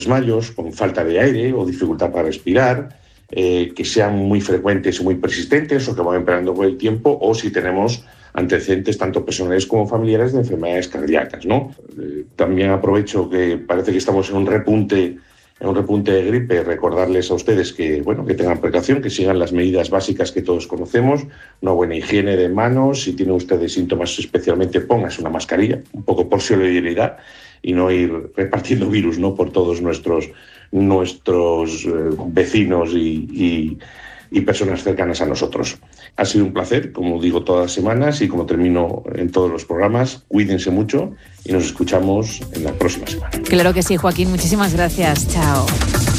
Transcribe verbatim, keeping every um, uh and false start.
desmayos, con falta de aire o dificultad para respirar, eh, que sean muy frecuentes y muy persistentes o que van empeorando con el tiempo, o si tenemos antecedentes tanto personales como familiares de enfermedades cardíacas, ¿no? Eh, también aprovecho que parece que estamos en un repunte en un repunte de gripe, recordarles a ustedes que, bueno, que tengan precaución, que sigan las medidas básicas que todos conocemos, una buena higiene de manos, si tienen ustedes síntomas especialmente, pónganse una mascarilla, un poco por solidaridad y no ir repartiendo virus, ¿no?, por todos nuestros, nuestros eh, vecinos y, y, y personas cercanas a nosotros. Ha sido un placer, como digo todas las semanas y como termino en todos los programas, cuídense mucho y nos escuchamos en la próxima semana. Claro que sí, Joaquín, muchísimas gracias. Chao.